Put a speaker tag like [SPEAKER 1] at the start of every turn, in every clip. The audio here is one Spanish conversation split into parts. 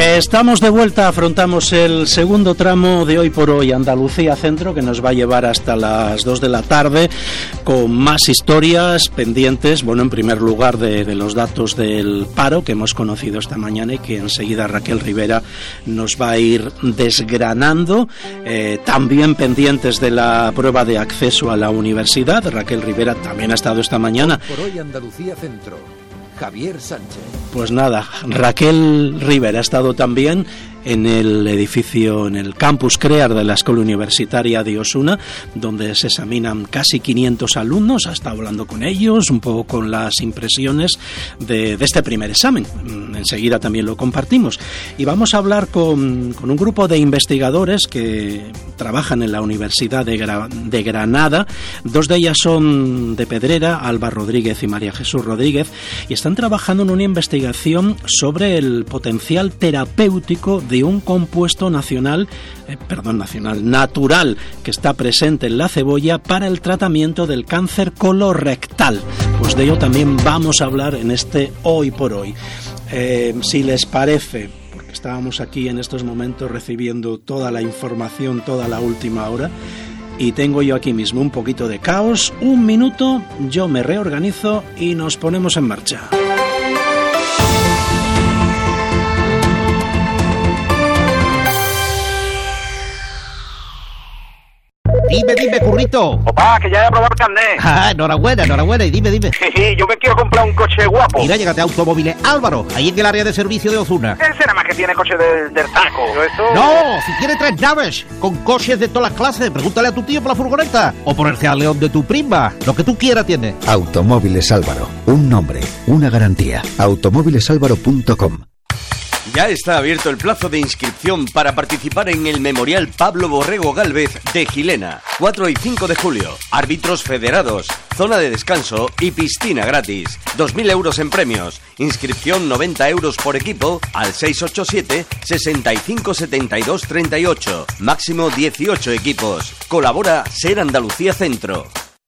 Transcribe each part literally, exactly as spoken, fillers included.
[SPEAKER 1] Estamos de vuelta, afrontamos el segundo tramo de Hoy por Hoy Andalucía Centro, que nos va a llevar hasta las dos de la tarde con más historias pendientes. Bueno, en primer lugar de, de los datos del paro que hemos conocido esta mañana y que enseguida Raquel Rivera nos va a ir desgranando. Eh, también pendientes de la prueba de acceso a la universidad. Raquel Rivera también ha estado esta mañana.
[SPEAKER 2] Hoy por Hoy Andalucía Centro. Javier Sánchez.
[SPEAKER 1] Pues nada, Raquel Rivera ha estado también en el edificio, en el campus CREAR de la Escuela Universitaria de Osuna, donde se examinan casi quinientos alumnos. Ha estado hablando con ellos, un poco con las impresiones de, de este primer examen. Enseguida también lo compartimos. Y vamos a hablar con, con un grupo de investigadores que trabajan en la Universidad de, Gra- de Granada. Dos de ellas son de Pedrera, Alba Rodríguez y María Jesús Rodríguez, y están trabajando en una investigación sobre el potencial terapéutico de un compuesto nacional, eh, perdón, nacional, natural, que está presente en la cebolla para el tratamiento del cáncer colorectal. Pues de ello también vamos a hablar en este Hoy por Hoy. Eh, si les parece, porque estábamos aquí en estos momentos recibiendo toda la información, toda la última hora, y tengo yo aquí mismo un poquito de caos. Un minuto, yo me reorganizo y nos ponemos en marcha.
[SPEAKER 3] Dime, dime, currito.
[SPEAKER 4] Opa, que ya he aprobado el carnet.
[SPEAKER 3] Ah, enhorabuena, enhorabuena, y dime, dime.
[SPEAKER 4] Yo me quiero comprar un coche guapo.
[SPEAKER 3] Mira, llégate a Automóviles Álvaro, ahí en el área de servicio de Osuna.
[SPEAKER 4] Ese nada más que tiene coche de, del taco. Eso...
[SPEAKER 3] No, si tiene tres naves, con coches de todas las clases, pregúntale a tu tío por la furgoneta. O por el Seat León de tu prima, lo que tú quieras tiene.
[SPEAKER 5] Automóviles Álvaro, un nombre, una garantía. automóviles álvaro punto com.
[SPEAKER 6] Ya está abierto el plazo de inscripción para participar en el Memorial Pablo Borrego Gálvez de Gilena. cuatro y cinco de julio. Árbitros federados, zona de descanso y piscina gratis. dos mil euros en premios. Inscripción noventa euros por equipo al seis ocho siete, sesenta y cinco, setenta y dos, treinta y ocho. Máximo dieciocho equipos. Colabora Ser Andalucía Centro.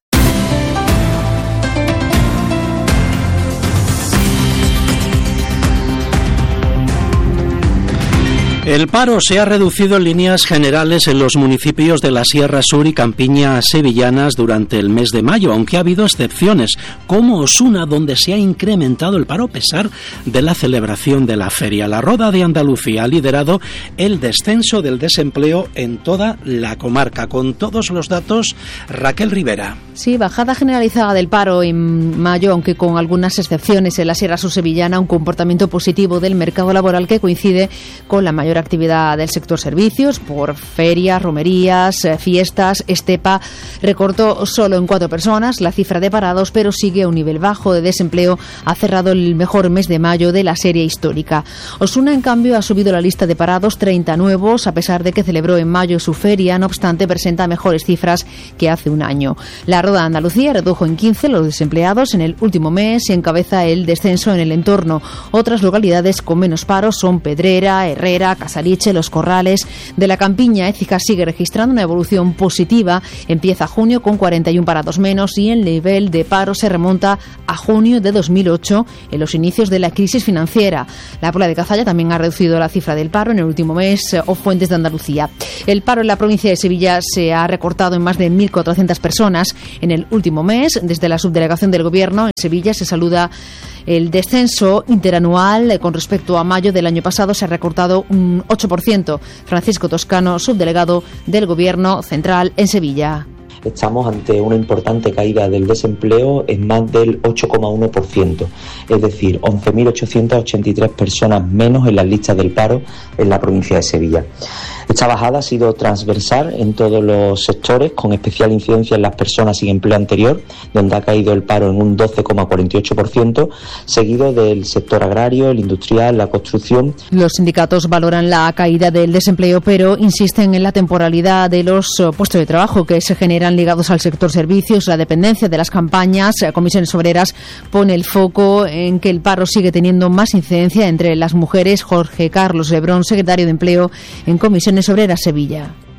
[SPEAKER 1] El paro se ha reducido en líneas generales en los municipios de la Sierra Sur y Campiña sevillanas durante el mes de mayo, aunque ha habido excepciones, como Osuna, donde se ha incrementado el paro a pesar de la celebración de la feria. La Roda de Andalucía ha liderado el descenso del desempleo en toda la comarca. Con todos los datos, Raquel Rivera.
[SPEAKER 7] Sí, bajada generalizada del paro en mayo, aunque con algunas excepciones en la Sierra Sur sevillana, un comportamiento positivo del mercado laboral que coincide con la mayor actividad del sector servicios por ferias, romerías, fiestas. Estepa recortó solo en cuatro personas la cifra de parados, pero sigue a un nivel bajo de desempleo. Ha cerrado el mejor mes de mayo de la serie histórica. Osuna, en cambio, ha subido la lista de parados, treinta nuevos, a pesar de que celebró en mayo su feria. No obstante, presenta mejores cifras que hace un año. La Roda de Andalucía redujo en quince los desempleados en el último mes y encabeza el descenso en el entorno. Otras localidades con menos paros son Pedrera, Herrera, Casariche, Los Corrales. De la Campiña, Écija sigue registrando una evolución positiva. Empieza junio con cuarenta y uno parados menos y el nivel de paro se remonta a junio de dos mil ocho, en los inicios de la crisis financiera. La Puebla de Cazalla también ha reducido la cifra del paro en el último mes, o Fuentes de Andalucía. El paro en la provincia de Sevilla se ha recortado en más de mil cuatrocientas personas en el último mes. Desde la subdelegación del Gobierno en Sevilla se saluda el descenso interanual. Con respecto a mayo del año pasado se ha recortado un ocho por ciento. Francisco Toscano, subdelegado del Gobierno Central en Sevilla.
[SPEAKER 8] Estamos ante una importante caída del desempleo en más del ocho coma uno por ciento, es decir, once mil ochocientas ochenta y tres personas menos en las listas del paro en la provincia de Sevilla. Esta bajada ha sido transversal en todos los sectores, con especial incidencia en las personas sin empleo anterior, donde ha caído el paro en un doce coma cuarenta y ocho por ciento, seguido del sector agrario, el industrial, la construcción.
[SPEAKER 7] Los sindicatos valoran la caída del desempleo, pero insisten en la temporalidad de los puestos de trabajo que se generan ligados al sector servicios, la dependencia de las campañas. Comisiones Obreras pone el foco en que el paro sigue teniendo más incidencia entre las mujeres. Jorge Carlos Lebrón, secretario de Empleo en Comisiones Obreras Sevilla.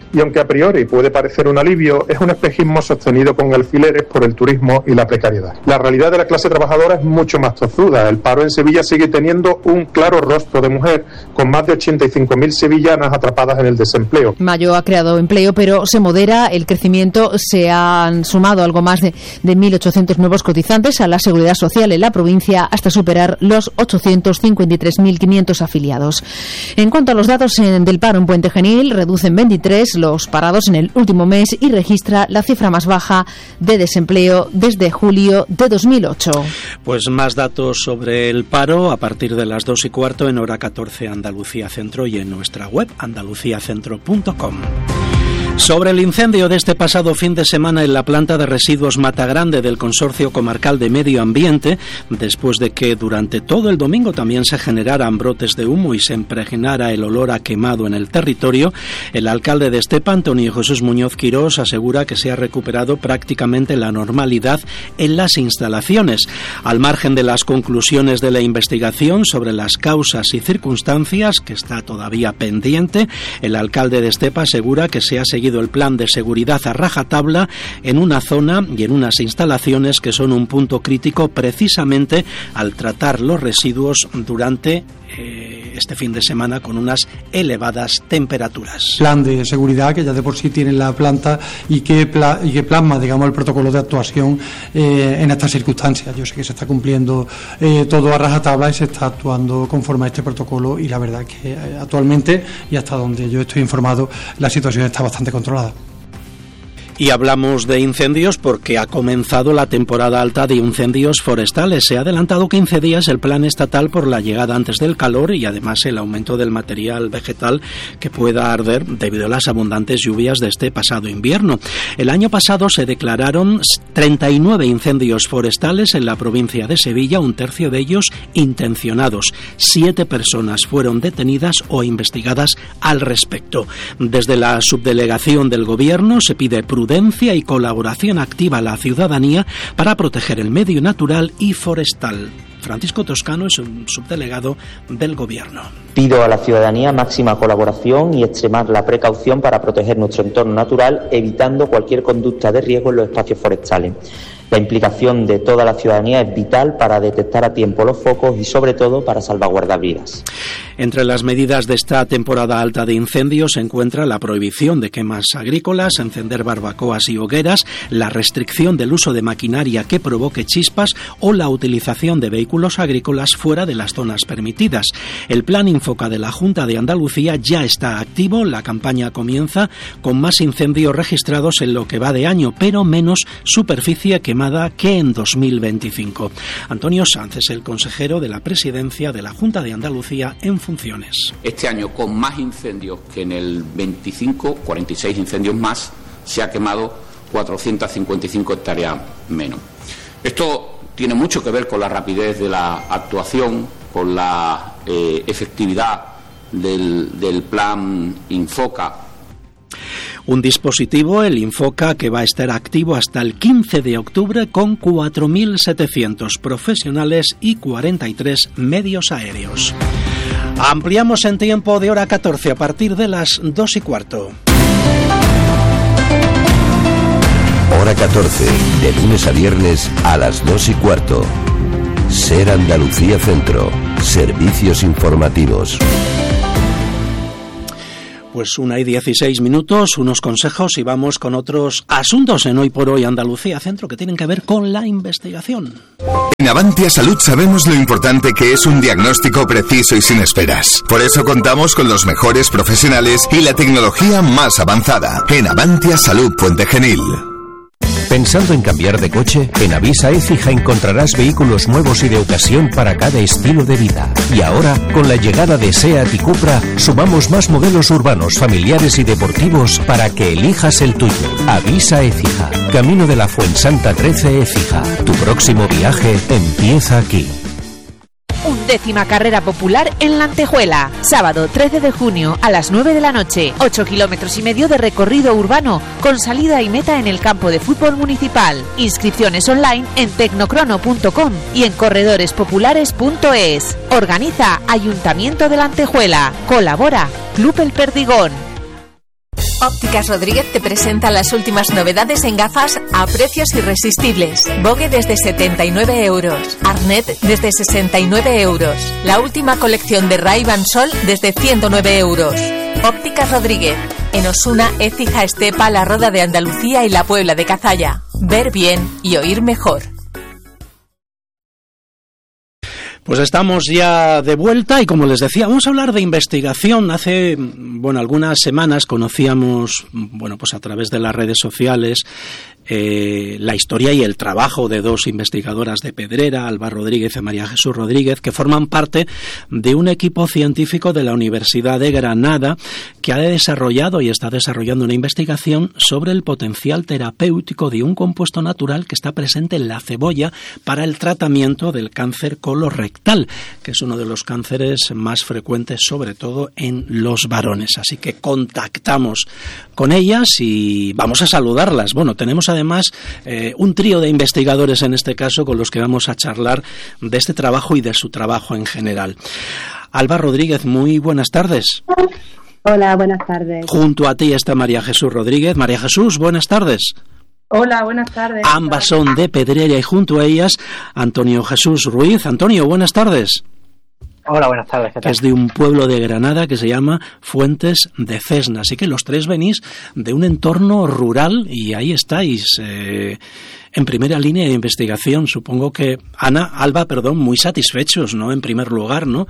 [SPEAKER 9] y aunque a priori puede parecer un alivio, es un espejismo sostenido con alfileres por el turismo y la precariedad. La realidad de la clase trabajadora es mucho más tozuda. El paro en Sevilla sigue teniendo un claro rostro de mujer, con más de ochenta y cinco mil sevillanas atrapadas en el desempleo.
[SPEAKER 7] Mayo ha creado empleo, pero se modera el crecimiento. Se han sumado algo más de, de mil ochocientos nuevos cotizantes a la Seguridad Social en la provincia, hasta superar los ochocientos cincuenta y tres mil quinientos afiliados. En cuanto a los datos en, del paro en Puente Genil, reducen veintitrés los parados en el último mes y registra la cifra más baja de desempleo desde julio de dos mil ocho.
[SPEAKER 1] Pues más datos sobre el paro a partir de las dos y cuarto en hora catorce Andalucía Centro y en nuestra web andalucía centro punto com. Sobre el incendio de este pasado fin de semana en la planta de residuos Matagrande del Consorcio Comarcal de Medio Ambiente, después de que durante todo el domingo también se generaran brotes de humo y se impregnara el olor a quemado en el territorio, el alcalde de Estepa, Antonio Jesús Muñoz Quirós, asegura que se ha recuperado prácticamente la normalidad en las instalaciones. Al margen de las conclusiones de la investigación sobre las causas y circunstancias, que está todavía pendiente, el alcalde de Estepa asegura que se ha seguido el plan de seguridad a rajatabla en una zona y en unas instalaciones que son un punto crítico precisamente al tratar los residuos durante eh, este fin de semana con unas elevadas temperaturas.
[SPEAKER 10] Plan de seguridad que ya de por sí tiene la planta y que, pla y que plasma, digamos, el protocolo de actuación eh, en estas circunstancias. Yo sé que se está cumpliendo eh, todo a rajatabla y se está actuando conforme a este protocolo, y la verdad es que eh, actualmente, y hasta donde yo estoy informado, la situación está bastante controlada.
[SPEAKER 1] Y hablamos de incendios porque ha comenzado la temporada alta de incendios forestales. Se ha adelantado quince días el plan estatal por la llegada antes del calor y además el aumento del material vegetal que pueda arder debido a las abundantes lluvias de este pasado invierno. El año pasado se declararon treinta y nueve incendios forestales en la provincia de Sevilla, un tercio de ellos intencionados. Siete personas fueron detenidas o investigadas al respecto. Desde la subdelegación del Gobierno se pide prudencia y colaboración activa a la ciudadanía para proteger el medio natural y forestal. Francisco Toscano es un subdelegado del Gobierno.
[SPEAKER 8] Pido a la ciudadanía máxima colaboración y extremar la precaución para proteger nuestro entorno natural, evitando cualquier conducta de riesgo en los espacios forestales. La implicación de toda la ciudadanía es vital para detectar a tiempo los focos y, sobre todo, para salvaguardar vidas.
[SPEAKER 1] Entre las medidas de esta temporada alta de incendios se encuentra la prohibición de quemas agrícolas, encender barbacoas y hogueras, la restricción del uso de maquinaria que provoque chispas o la utilización de vehículos agrícolas fuera de las zonas permitidas. El plan Infoca de la Junta de Andalucía ya está activo. La campaña comienza con más incendios registrados en lo que va de año, pero menos superficie quemada que en dos mil veinticinco. Antonio Sanz es el consejero de la Presidencia de la Junta de Andalucía en funciones.
[SPEAKER 11] Este año, con más incendios que en el veinticinco, cuarenta y seis incendios más, se ha quemado cuatrocientas cincuenta y cinco hectáreas menos. Esto tiene mucho que ver con la rapidez de la actuación, con la eh, efectividad del, del plan Infoca.
[SPEAKER 1] Un dispositivo, el Infoca, que va a estar activo hasta el quince de octubre con cuatro mil setecientos profesionales y cuarenta y tres medios aéreos. Ampliamos en tiempo de hora catorce a partir de las dos y cuarto.
[SPEAKER 5] Hora catorce, de lunes a viernes a las dos y cuarto. Ser Andalucía Centro, servicios informativos.
[SPEAKER 1] Pues una y dieciséis minutos, unos consejos y vamos con otros asuntos en Hoy por Hoy Andalucía Centro que tienen que ver con la investigación.
[SPEAKER 12] En Avantia Salud sabemos lo importante que es un diagnóstico preciso y sin esperas. Por eso contamos con los mejores profesionales y la tecnología más avanzada. En Avantia Salud Puente Genil.
[SPEAKER 13] ¿Pensando en cambiar de coche? En Avisa Écija encontrarás vehículos nuevos y de ocasión para cada estilo de vida. Y ahora, con la llegada de SEAT y Cupra, sumamos más modelos urbanos, familiares y deportivos para que elijas el tuyo. Avisa Écija, Camino de la Fuensanta trece Écija. Tu próximo viaje empieza aquí.
[SPEAKER 14] Undécima carrera popular en La Antejuela. Sábado trece de junio a las nueve de la noche. ocho kilómetros y medio de recorrido urbano con salida y meta en el campo de fútbol municipal. Inscripciones online en tecnocrono punto com y en corredores populares punto es. Organiza Ayuntamiento de La Antejuela. Colabora Club El Perdigón.
[SPEAKER 15] Ópticas Rodríguez te presenta las últimas novedades en gafas a precios irresistibles. Vogue desde setenta y nueve euros. Arnett desde sesenta y nueve euros. La última colección de Ray-Ban Sol desde ciento nueve euros. Ópticas Rodríguez. En Osuna, Écija, Estepa, La Roda de Andalucía y La Puebla de Cazalla. Ver bien y oír mejor.
[SPEAKER 1] Pues estamos ya de vuelta y, como les decía, vamos a hablar de investigación. Hace, bueno, algunas semanas conocíamos, bueno, pues a través de las redes sociales, eh, la historia y el trabajo de dos investigadoras de Pedrera, Alba Rodríguez y María Jesús Rodríguez, que forman parte de un equipo científico de la Universidad de Granada que ha desarrollado y está desarrollando una investigación sobre el potencial terapéutico de un compuesto natural que está presente en la cebolla para el tratamiento del cáncer colorectal, que es uno de los cánceres más frecuentes, sobre todo en los varones. Así que contactamos con ellas y vamos a saludarlas. Bueno, tenemos además eh, un trío de investigadores en este caso con los que vamos a charlar de este trabajo y de su trabajo en general. Alba Rodríguez, muy buenas tardes.
[SPEAKER 16] Hola, buenas tardes.
[SPEAKER 1] Junto a ti está María Jesús Rodríguez. María Jesús, buenas tardes.
[SPEAKER 16] Hola, buenas tardes.
[SPEAKER 1] Ambas son de Pedrera y junto a ellas Antonio Jesús Ruiz. Antonio, buenas tardes.
[SPEAKER 17] Hola, buenas tardes. ¿Qué tal?
[SPEAKER 1] Es de un pueblo de Granada que se llama Fuentes de Cesna. Así que los tres venís de un entorno rural y ahí estáis eh, en primera línea de investigación. Supongo que Ana, Alba, perdón, muy satisfechos, ¿no? En primer lugar, ¿no?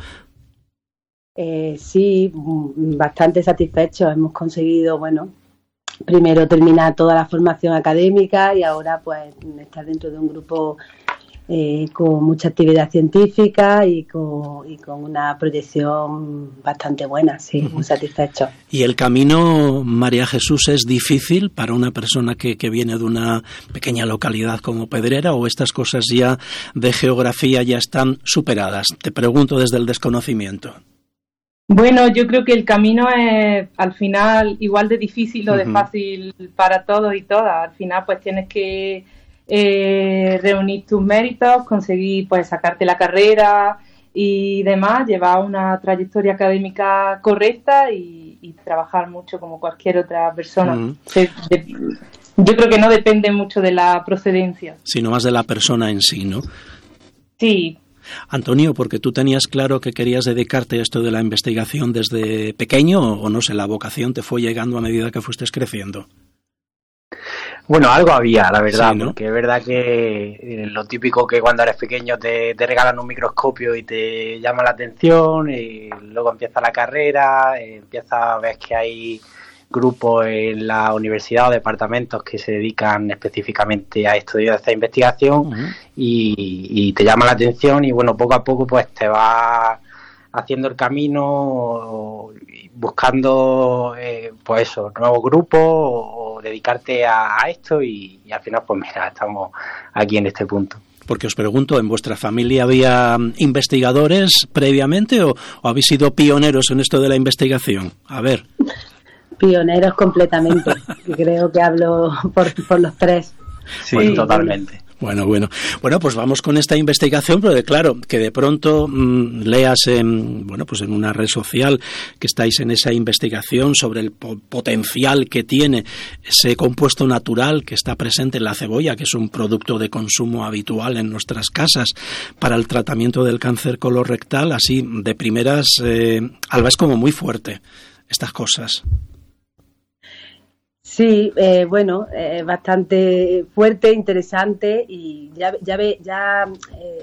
[SPEAKER 16] Eh, sí, bastante satisfechos. Hemos conseguido, bueno, primero terminar toda la formación académica y ahora pues estar dentro de un grupo eh, con mucha actividad científica y con, y con una proyección bastante buena, sí, uh-huh. Muy satisfechos.
[SPEAKER 1] ¿Y el camino, María Jesús, es difícil para una persona que, que viene de una pequeña localidad como Pedrera, o estas cosas ya de geografía ya están superadas? Te pregunto desde el desconocimiento.
[SPEAKER 18] Bueno, yo creo que el camino es al final igual de difícil o de uh-huh. fácil para todos y todas. Al final pues tienes que eh, reunir tus méritos, conseguir pues sacarte la carrera y demás, llevar una trayectoria académica correcta y, y trabajar mucho como cualquier otra persona. Uh-huh. Se, de, yo creo que no depende mucho de la procedencia.
[SPEAKER 1] Sino más de la persona en sí, ¿no?
[SPEAKER 18] Sí.
[SPEAKER 1] Antonio, porque tú tenías claro que querías dedicarte a esto de la investigación desde pequeño, o no sé, la vocación te fue llegando a medida que fuiste creciendo.
[SPEAKER 17] Bueno, algo había, la verdad,
[SPEAKER 1] sí, ¿no?
[SPEAKER 17] Porque es verdad que eh, lo típico que cuando eres pequeño te, te regalan un microscopio y te llama la atención, y luego empieza la carrera, eh, empiezas a ver que hay grupos en la universidad o departamentos que se dedican específicamente a estudiar esta investigación uh-huh. y, y te llama la atención y bueno, poco a poco pues te vas haciendo el camino buscando eh, pues eso, nuevos grupos o, o dedicarte a, a esto y, y al final pues mira, estamos aquí en este punto.
[SPEAKER 1] Porque os pregunto, ¿en vuestra familia había investigadores previamente o, o habéis sido pioneros en esto de la investigación? A ver.
[SPEAKER 16] Pioneros completamente. Creo que hablo por, por los tres.
[SPEAKER 17] Sí, sí, totalmente.
[SPEAKER 1] Bueno, bueno. Bueno, pues vamos con esta investigación, pero de, claro, que de pronto mmm, leas en, bueno, pues en una red social que estáis en esa investigación sobre el po- potencial que tiene ese compuesto natural que está presente en la cebolla, que es un producto de consumo habitual en nuestras casas para el tratamiento del cáncer colorectal, así de primeras, eh, Alba, es como muy fuerte estas cosas.
[SPEAKER 16] Sí, eh, bueno, eh, bastante fuerte, interesante y ya, ya, ve, ya eh,